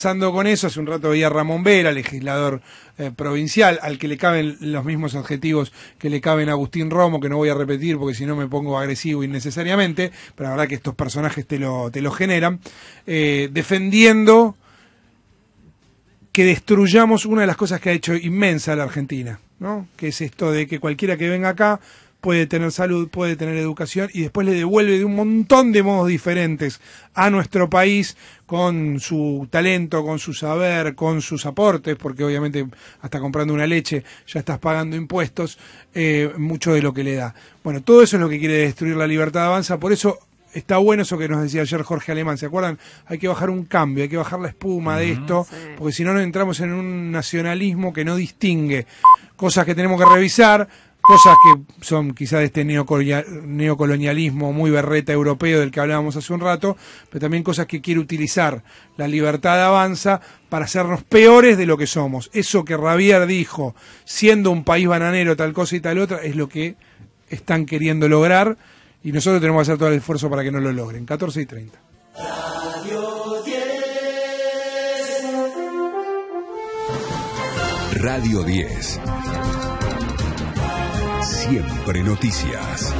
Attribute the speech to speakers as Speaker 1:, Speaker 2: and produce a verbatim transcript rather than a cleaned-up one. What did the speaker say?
Speaker 1: Pasando con eso, hace un rato veía a Ramón Vera, legislador eh, provincial, al que le caben los mismos adjetivos que le caben a Agustín Romo, que no voy a repetir porque si no me pongo agresivo innecesariamente, pero la verdad que estos personajes te lo, te lo generan, eh, defendiendo que destruyamos una de las cosas que ha hecho inmensa la Argentina, ¿no? Que es esto de que cualquiera que venga acá puede tener salud, puede tener educación y después le devuelve de un montón de modos diferentes a nuestro país con su talento, con su saber, con sus aportes, porque obviamente hasta comprando una leche ya estás pagando impuestos, eh, mucho de lo que le da. Bueno, todo eso es lo que quiere destruir la Libertad Avanza, por eso está bueno eso que nos decía ayer Jorge Alemán, ¿se acuerdan? Hay que bajar un cambio, hay que bajar la espuma de esto, sí, porque si no nos entramos en un nacionalismo que no distingue cosas que tenemos que revisar, cosas que son quizás de este neocolonialismo muy berreta europeo del que hablábamos hace un rato, pero también cosas que quiere utilizar la Libertad Avanza para hacernos peores de lo que somos. Eso que Rabier dijo, siendo un país bananero, tal cosa y tal otra, es lo que están queriendo lograr y nosotros tenemos que hacer todo el esfuerzo para que no lo logren. catorce y treinta.
Speaker 2: Radio diez. Radio diez. Siempre noticias.